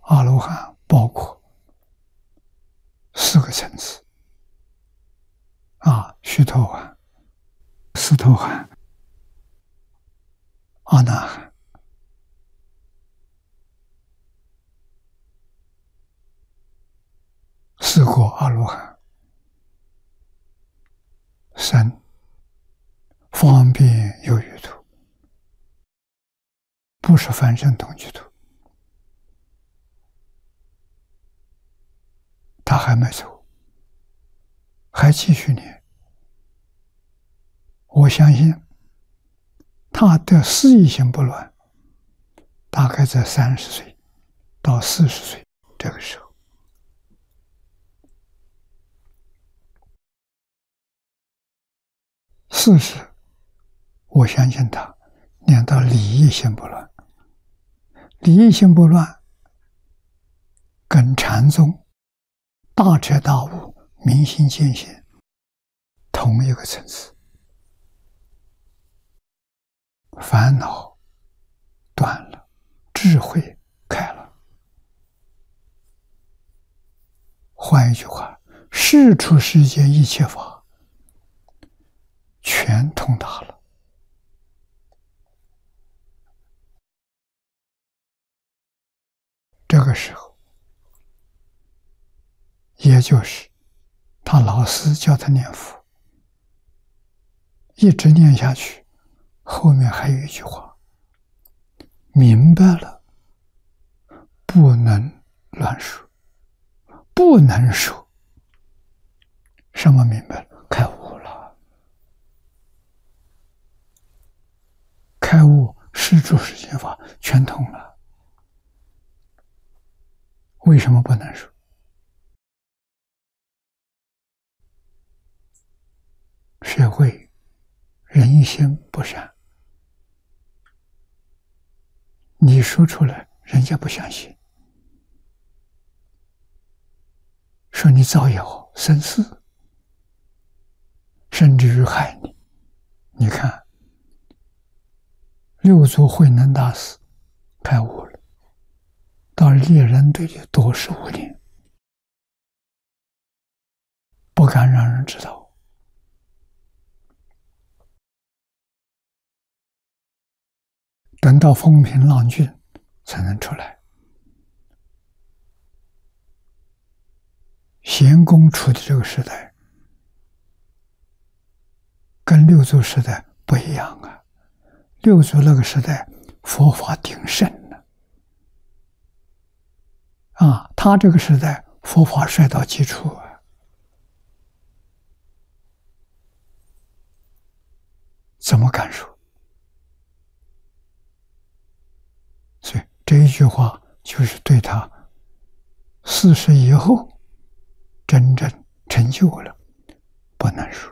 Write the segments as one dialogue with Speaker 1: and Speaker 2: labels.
Speaker 1: 阿罗汉包括4个层次须陀洹、斯陀含、阿那含。4果阿罗汉，3方便有余土，不是凡圣同居土，他还没走，还继续念。我相信他的思意心不乱，大概在30岁到40岁这个时候。40，我相信他念到理意心不乱，理意心不乱跟禅宗大彻大悟、明心见性同一个层次，烦恼断了，智慧开了。换一句话，世出世间一切法全通达了。这个时候，也就是他老师教他念佛，一直念下去，后面还有一句话：明白了，不能乱说，不能说。什么明白了？开悟了。开悟，世出世间法全通了。为什么不能说？学会人心不善，你说出来，人家不相信，说你造谣生事，甚至于害你。你看，六祖慧能大师开悟了，到猎人队里多15年，不敢让人知道。等到风平浪静才能出来。咸公处的这个时代跟六祖时代不一样啊。六祖那个时代佛法鼎盛了他这个时代佛法衰到基础啊。怎么敢说？所以这一句话就是对他40以后真正成就了，不能说。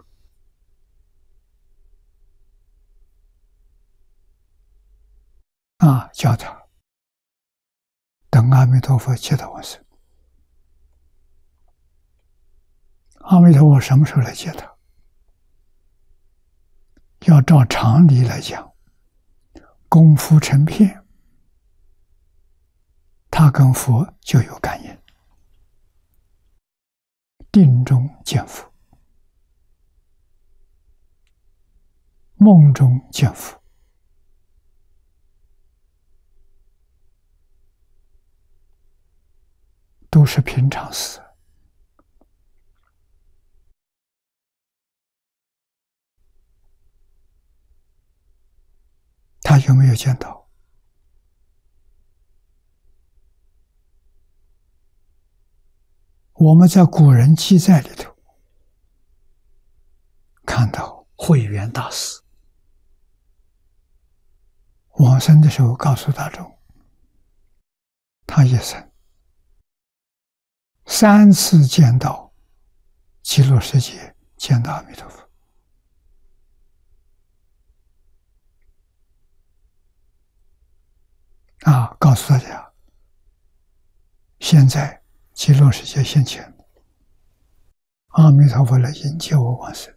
Speaker 1: 叫他等阿弥陀佛接到往生。阿弥陀佛什么时候来接他？要照常理来讲，功夫成片，他跟佛就有感应，定中见佛，梦中见佛，都是平常事。他有没有见到？我们在古人记载里头看到慧远大师往生的时候告诉大众，他一生3次见到极乐世界，见到阿弥陀佛。告诉大家，现在极乐世界现前，阿弥陀佛来迎接我往生。